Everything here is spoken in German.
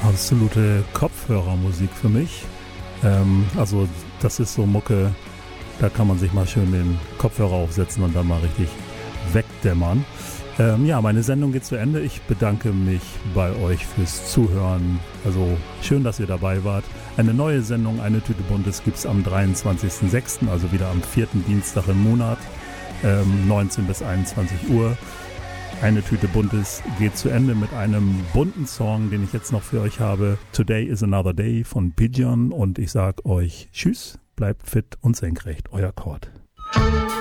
Absolute Kopfhörermusik für mich. Also das ist so Mucke, da kann man sich mal schön den Kopfhörer aufsetzen und dann mal richtig wegdämmern. Ja, meine Sendung geht zu Ende. Ich bedanke mich bei euch fürs Zuhören. Also schön, dass ihr dabei wart. Eine neue Sendung, Eine Tüte Buntes, gibt es am 23.06., also wieder am 4. Dienstag im Monat, 19 bis 21 Uhr. Eine Tüte Buntes geht zu Ende mit einem bunten Song, den ich jetzt noch für euch habe. Today is Another Day von Pigeon. Und ich sage euch Tschüss, bleibt fit und senkrecht. Euer Kurt.